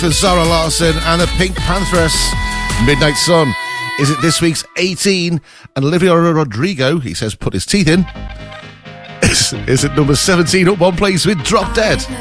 for Zara Larsson and the Pink Panthers. Midnight Sun. Is it this week's 18? And Olivia Rodrigo, he says, put his teeth in. Is it number 17 up one place with Drop Dead?